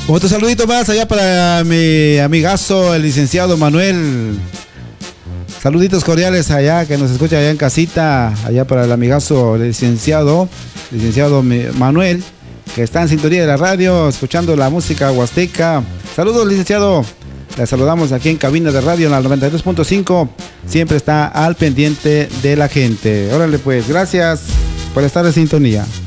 Otro saludito más allá para mi amigazo, el licenciado Manuel. Saluditos cordiales allá, que nos escucha allá en casita, allá para el amigazo licenciado Manuel, que está en sintonía de la radio, escuchando la música huasteca. Saludos, licenciado. Le saludamos aquí en cabina de radio en la 92.5. Siempre está al pendiente de la gente. Órale pues, gracias por estar en sintonía.